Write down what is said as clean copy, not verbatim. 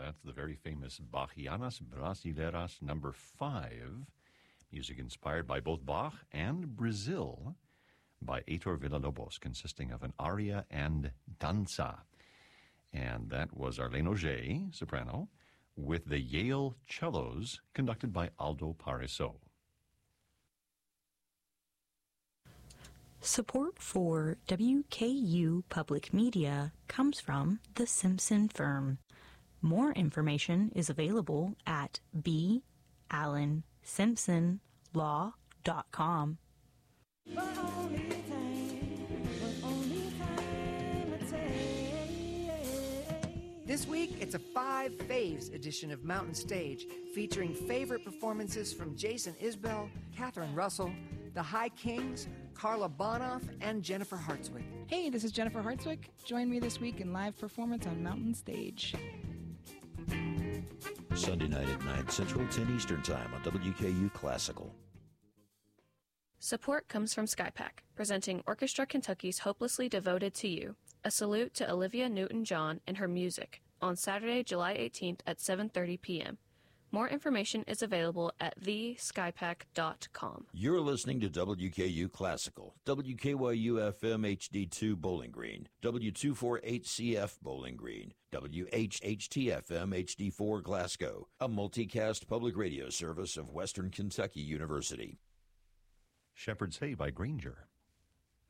That's the very famous Bachianas Brasileiras number 5, music inspired by both Bach and Brazil, by Heitor Villa-Lobos, consisting of an aria and danza. And that was Arlene Auger, soprano, with the Yale cellos, conducted by Aldo Parisot. Support for WKU Public Media comes from the Simpson Firm. More information is available at ballensimpsonlaw.com. This week, it's a 5 Faves edition of Mountain Stage, featuring favorite performances from Jason Isbell, Catherine Russell, the High Kings, Carla Bonoff, and Jennifer Hartswick. Hey, this is Jennifer Hartswick. Join me this week in live performance on Mountain Stage. Sunday night at 9 Central, 10 Eastern Time on WKU Classical. Support comes from SkyPack, presenting Orchestra Kentucky's Hopelessly Devoted to You, a salute to Olivia Newton-John and her music, on Saturday, July 18th at 7:30 p.m. More information is available at theskypack.com. You're listening to WKU Classical, WKYU-FM HD2 Bowling Green, W248CF Bowling Green, WHHT-FM HD4 Glasgow, a multicast public radio service of Western Kentucky University. Shepherd's Hay by Granger.